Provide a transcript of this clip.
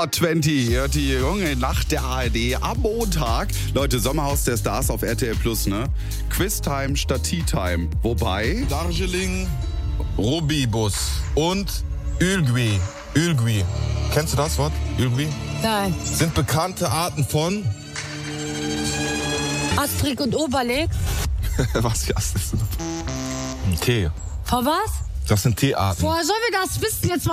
Hot 20, hört die junge Nacht der ARD am Montag. Leute, Sommerhaus der Stars auf RTL Plus, ne? Quiztime statt Tea-Time. Wobei... Darjeeling, Rubibus und Ülgüi. Ülgüi. Kennst du das Wort? Ülgüi? Nein. Sind bekannte Arten von... Asterix und Obelix. Was ist das? Ein Tee. Von was? Das sind Teearten. Woher sollen wir das wissen? Jetzt mal